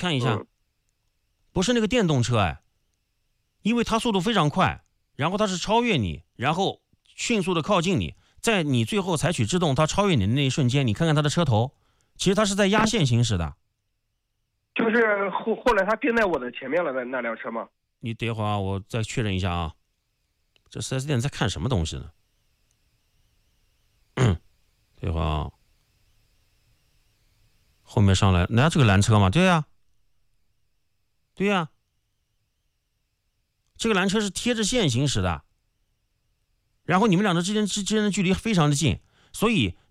看一下，不是那个电动车哎，因为它速度非常快，然后它是超越你，然后迅速的靠近你，在你最后采取制动，它超越你的那一瞬间，你看看它的车头，其实它是在压线行驶的。 就是后来他并在我的前面了，那辆车吗？ 你等一会儿啊，我再确认一下啊。这 4S 店在看什么东西呢？等一会儿啊，后面上来，那这个蓝车嘛，对呀，对呀，这个蓝车是贴着线行驶的，然后你们两个之间的距离非常的近，所以